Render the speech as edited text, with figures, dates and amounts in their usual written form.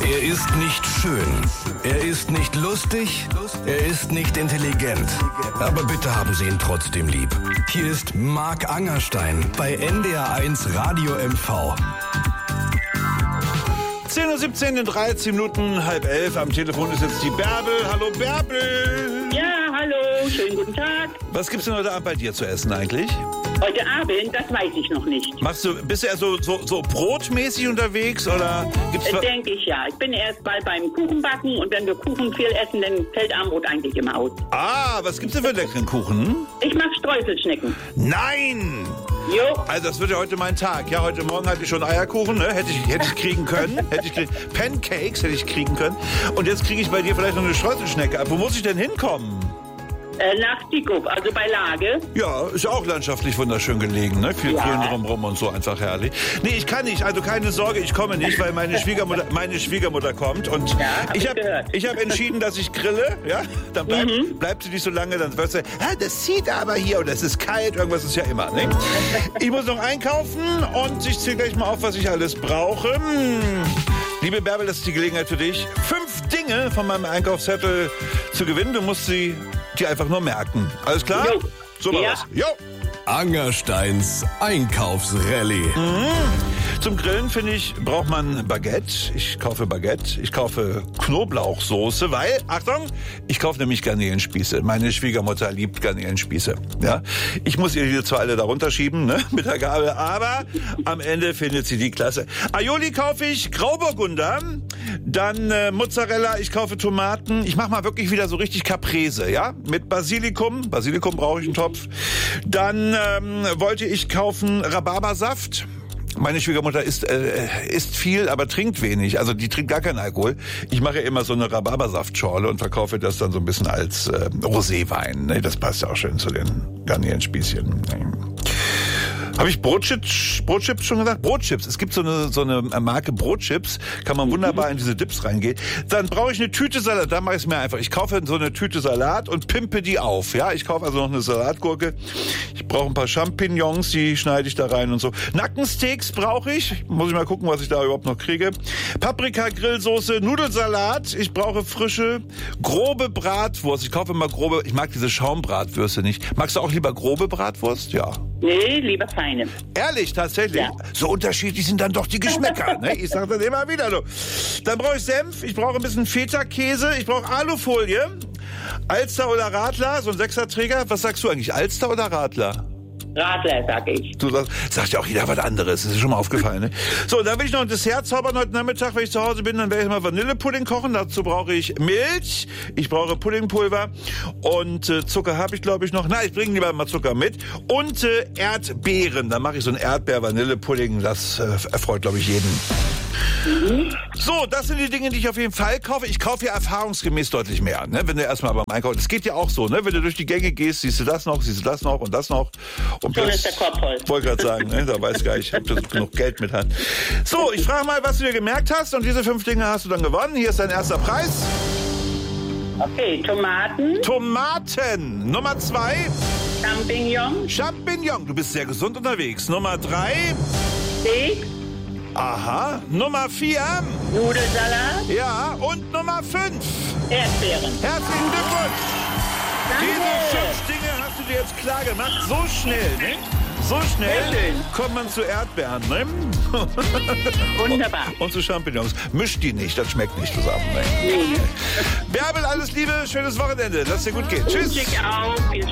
Er ist nicht schön. Er ist nicht lustig. Er ist nicht intelligent. Aber bitte haben Sie ihn trotzdem lieb. Hier ist Marc Angerstein bei NDR1 Radio MV. 10:17 Uhr in 13 Minuten, 10:30. Am Telefon ist jetzt die Bärbel. Hallo Bärbel. Ja, hallo, schönen guten Tag. Was gibt's denn heute Abend bei dir zu essen eigentlich? Heute Abend, das weiß ich noch nicht. Bist du eher so brotmäßig unterwegs oder gibt's Denke ich ja. Ich bin erst mal beim Kuchenbacken und wenn wir Kuchen viel essen, dann fällt Armbrot eigentlich immer aus. Ah, was gibt's denn für leckeren Kuchen? Ich mache Streuselschnecken. Nein! Jo. Also das wird ja heute mein Tag. Ja, heute Morgen hatte ich schon Eierkuchen, ne? Hätte ich kriegen können. Pancakes hätte ich kriegen können. Und jetzt kriege ich bei dir vielleicht noch eine Streuselschnecke ab. Wo muss ich denn hinkommen? Nach Diekow, also bei Lage. Ja, ist ja auch landschaftlich wunderschön gelegen, ne? Viel Grün drumherum und so, einfach herrlich. Nee, ich kann nicht, also keine Sorge, ich komme nicht, weil meine Schwiegermutter kommt und ich hab entschieden, dass ich grille, ja? Dann bleibt sie nicht so lange, dann wird sie, das zieht aber hier und es ist kalt, irgendwas ist ja immer, ne? Ich muss noch einkaufen und ich zähle gleich mal auf, was ich alles brauche. Liebe Bärbel, das ist die Gelegenheit für dich, 5 Dinge von meinem Einkaufszettel zu gewinnen. Du musst sie dir einfach nur merken. Alles klar? Jo. So mal was. Jo. Angersteins Einkaufsrallye. Zum Grillen, finde ich, braucht man Baguette. Ich kaufe Baguette. Ich kaufe Knoblauchsoße, weil, Achtung, ich kaufe nämlich Garnelenspieße. Meine Schwiegermutter liebt Garnelenspieße. Ja? Ich muss ihr die zwar alle darunter schieben, ne, mit der Gabel, aber am Ende findet sie die klasse. Aioli kaufe ich, Grauburgunder, dann Mozzarella, ich kaufe Tomaten. Ich mache mal wirklich wieder so richtig Caprese, ja, mit Basilikum. Basilikum brauche ich einen Topf. Dann wollte ich kaufen Rhabarbersaft. Meine Schwiegermutter isst viel, aber trinkt wenig. Also die trinkt gar keinen Alkohol. Ich mache immer so eine Rhabarbersaftschorle und verkaufe das dann so ein bisschen als Roséwein. Ne? Das passt ja auch schön zu den Garnelenspießchen. Habe ich Brotchips schon gesagt? Brotchips. Es gibt so eine Marke Brotchips. Kann man wunderbar in diese Dips reingehen. Dann brauche ich eine Tüte Salat. Da mache ich es mir einfach. Ich kaufe so eine Tüte Salat und pimpe die auf. Ja, ich kaufe also noch eine Salatgurke. Ich brauche ein paar Champignons, die schneide ich da rein und so. Nackensteaks brauche ich. Muss ich mal gucken, was ich da überhaupt noch kriege. Paprika, Grillsoße, Nudelsalat. Ich brauche frische, grobe Bratwurst. Ich kaufe immer grobe. Ich mag diese Schaumbratwürste nicht. Magst du auch lieber grobe Bratwurst? Ja. Nee, lieber feine. Ehrlich, tatsächlich? Ja. So unterschiedlich sind dann doch die Geschmäcker. Ne? Ich sage das immer wieder so. Dann brauche ich Senf, ich brauche ein bisschen Feta-Käse, ich brauche Alufolie, Alster oder Radler, so ein 6er-Träger. Was sagst du eigentlich, Alster oder Radler? Radler, sag ich. Du sagst ja auch jeder was anderes, das ist schon mal aufgefallen. Ne? So, dann will ich noch ein Dessert zaubern heute Nachmittag, wenn ich zu Hause bin, dann werde ich mal Vanillepudding kochen. Dazu brauche ich Milch, ich brauche Puddingpulver und Zucker habe ich, glaube ich, noch. Na, ich bringe lieber mal Zucker mit. Und Erdbeeren, dann mache ich so einen Erdbeer-Vanillepudding, das erfreut, glaube ich, jeden. So, das sind die Dinge, die ich auf jeden Fall kaufe. Ich kaufe ja erfahrungsgemäß deutlich mehr, ne? Wenn du erstmal beim Einkaufen, das geht ja auch so, ne? Wenn du durch die Gänge gehst, siehst du das noch und das noch. Und Schon ist der Kopf voll. Wollte gerade sagen, ne? Da weiß gar nicht, ob du genug Geld mit hast. So, ich frage mal, was du dir gemerkt hast und diese 5 Dinge hast du dann gewonnen. Hier ist dein erster Preis. Okay, Tomaten. Nummer 2. Champignon. Du bist sehr gesund unterwegs. Nummer 3. Steak. Aha. Nummer 4. Nudelsalat. Ja. Und Nummer 5. Erdbeeren. Herzlichen Glückwunsch. Danke. Diese 5 Dinge hast du dir jetzt klar gemacht. So schnell, ne? So schnell kommt man zu Erdbeeren, ne? Wunderbar. Und zu Champignons. Mischt die nicht, das schmeckt nicht zusammen. Ne? Bärbel, alles Liebe, schönes Wochenende. Lass dir gut gehen. Tschüss. Ich auch. Viel Spaß.